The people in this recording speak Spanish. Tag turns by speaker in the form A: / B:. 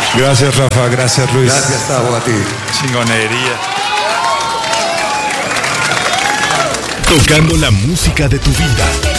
A: Gracias, Rafa. Gracias, Luis.
B: Gracias, Tavo, a ti.
C: Chingonería.
D: Tocando la música de tu vida.